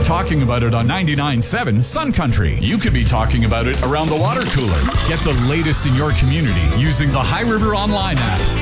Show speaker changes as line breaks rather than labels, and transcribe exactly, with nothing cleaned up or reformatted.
talking about it on ninety-nine point seven Sun Country. You could be talking about it around the water cooler. Get the latest in your community using the High River Online app.